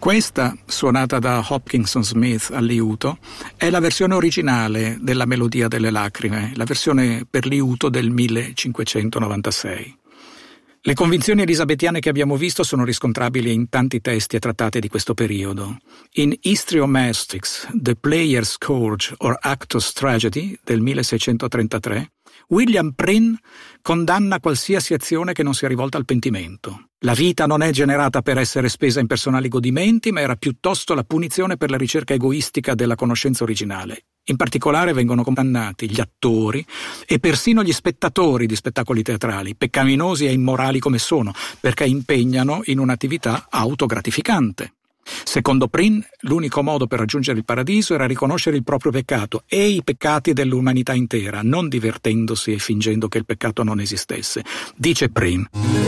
Questa, suonata da Hopkinson Smith al liuto, è la versione originale della Melodia delle lacrime, la versione per liuto del 1596. Le convinzioni elisabettiane che abbiamo visto sono riscontrabili in tanti testi e trattate di questo periodo. In Histrio-Maastricht's The Player's Scourge or Actor's Tragedy del 1633, William Prynne condanna qualsiasi azione che non sia rivolta al pentimento. La vita non è generata per essere spesa in personali godimenti, ma era piuttosto la punizione per la ricerca egoistica della conoscenza originale. In particolare vengono condannati gli attori e persino gli spettatori di spettacoli teatrali, peccaminosi e immorali come sono, perché impegnano in un'attività autogratificante. Secondo Prynne, l'unico modo per raggiungere il paradiso era riconoscere il proprio peccato e i peccati dell'umanità intera, non divertendosi e fingendo che il peccato non esistesse. Dice Prynne: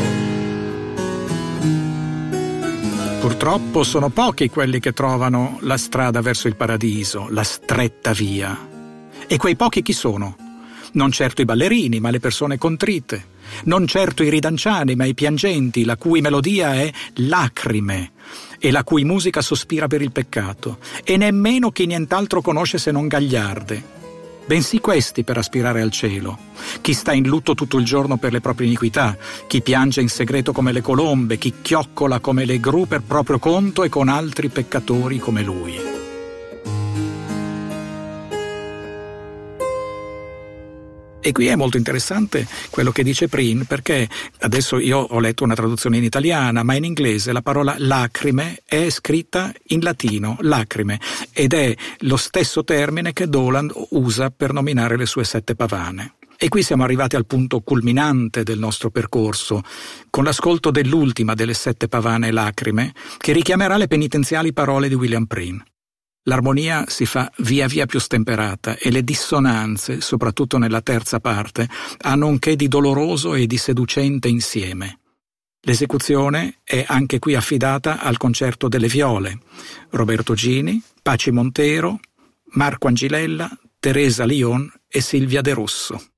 purtroppo sono pochi quelli che trovano la strada verso il paradiso, la stretta via. E quei pochi chi sono? Non certo i ballerini, ma le persone contrite. Non certo i ridanciani, ma i piangenti, la cui melodia è lacrime e la cui musica sospira per il peccato. E nemmeno chi nient'altro conosce se non gagliarde. Bensì questi per aspirare al cielo. Chi sta in lutto tutto il giorno per le proprie iniquità, chi piange in segreto come le colombe, chi chioccola come le gru per proprio conto e con altri peccatori come lui. E qui è molto interessante quello che dice Prynne, perché adesso io ho letto una traduzione in italiana, ma in inglese la parola lacrime è scritta in latino, lacrime, ed è lo stesso termine che Doland usa per nominare le sue 7 pavane. E qui siamo arrivati al punto culminante del nostro percorso, con l'ascolto dell'ultima delle 7 pavane lacrime, che richiamerà le penitenziali parole di William Prynne. L'armonia si fa via via più stemperata e le dissonanze, soprattutto nella terza parte, hanno un che di doloroso e di seducente insieme. L'esecuzione è anche qui affidata al concerto delle viole: Roberto Gini, Paci Montero, Marco Angilella, Teresa Lion e Silvia De Rosso.